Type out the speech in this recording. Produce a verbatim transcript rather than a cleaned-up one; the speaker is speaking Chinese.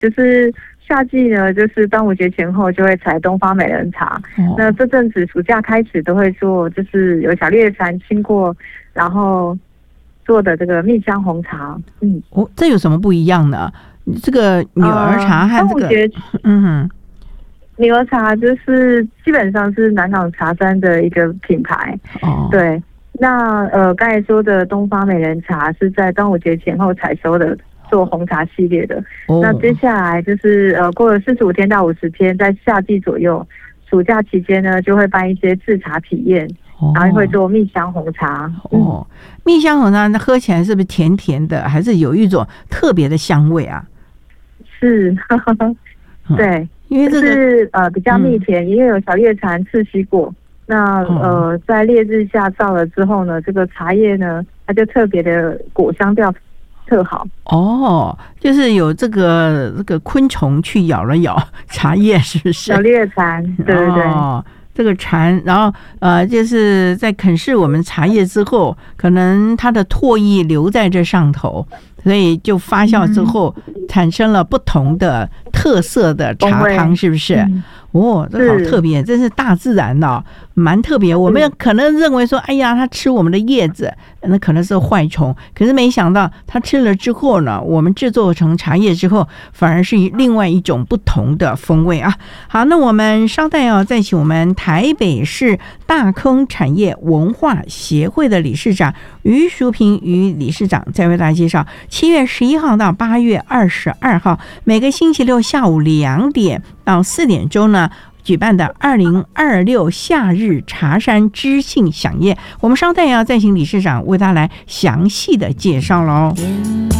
就是夏季呢，就是端午节前后就会采东方美人茶。哦、那这阵子暑假开始都会做，就是有小猎蝉经过，然后做的这个蜜香红茶。嗯， 哦，这有什么不一样呢？这个女儿茶和这个，呃、嗯哼。 女儿茶就是基本上是南港茶山的一个品牌。哦，对。那呃，刚才说的东方美人茶是在端午节前后采收的，做红茶系列的。哦、那接下来就是呃，过了四十五天到五十天，在夏季左右，暑假期间呢，就会办一些制茶体验，哦、然后会做蜜香红茶。 哦，嗯、蜜香红茶那喝起来是不是甜甜的，还是有一种特别的香味啊？ 是，呵呵对。因为这个是呃比较蜜甜，因为有小猎蝉刺激过。那呃在烈日下照了之后呢，这个茶叶呢，它就特别的果香调特好。哦， 就是有这个这个昆虫去咬了咬茶叶，是不是？ 小猎蝉，对对对。哦， 这个蝉，然后呃，就是在啃噬我们茶叶之后，可能它的唾液留在这上头，所以就发酵之后，产生了不同的特色的茶汤，是不是？嗯、哦，这好特别，这是大自然的、哦，蛮特别。我们可能认为说，哎呀，它吃我们的叶子，那可能是坏虫，可是没想到它吃了之后呢，我们制作成茶叶之后，反而是另外一种不同的风味啊。好，那我们稍待要再请我们台北市大坑产业文化协会的理事长于淑萍于理事长，再为大家介绍七月十一号到八月二十二号，每个星期六下午两点到四点钟呢，举办的二零二六夏日茶山知性飨宴，我们稍待要再请理事长为大家来详细的介绍喽。